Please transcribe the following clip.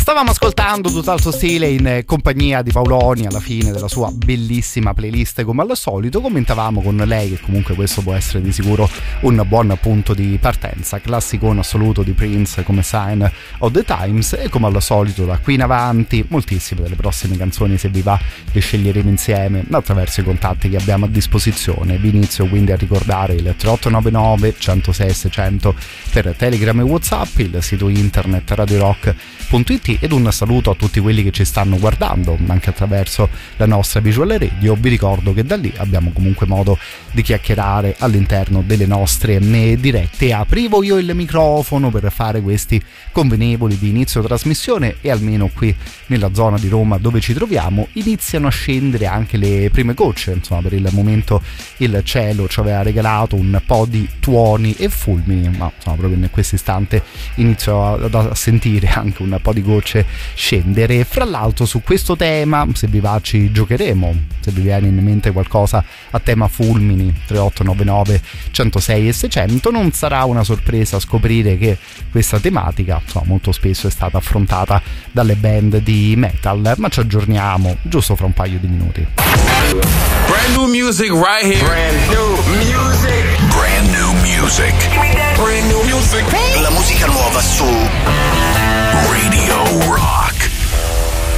Stavamo ascoltando tutt'altro stile in compagnia di Paoloni alla fine della sua bellissima playlist, come al solito commentavamo con lei che comunque questo può essere di sicuro un buon punto di partenza, classicone assoluto di Prince come Sign of the Times, e come al solito da qui in avanti moltissime delle prossime canzoni, se vi va, le sceglieremo insieme attraverso i contatti che abbiamo a disposizione. Vi inizio quindi a ricordare il 3899 106 600 per Telegram e WhatsApp, il sito internet radiorock.it, ed un saluto a tutti quelli che ci stanno guardando anche attraverso la nostra visual radio. Vi ricordo che da lì abbiamo comunque modo di chiacchierare all'interno delle nostre dirette. Aprivo io il microfono per fare questi convenevoli di inizio trasmissione e almeno qui nella zona di Roma dove ci troviamo iniziano a scendere anche le prime gocce. Insomma, per il momento il cielo ci aveva regalato un po' di tuoni e fulmini, ma insomma proprio in questo istante inizio a sentire anche un po' di gocce scendere. Fra l'altro su questo tema, se vi va, ci giocheremo. Se vi viene in mente qualcosa a tema fulmini, 3899 106 e 600. Non sarà una sorpresa scoprire che questa tematica, insomma, molto spesso è stata affrontata dalle band di metal, ma ci aggiorniamo giusto fra un paio di minuti. Brand new music right here. Brand new music.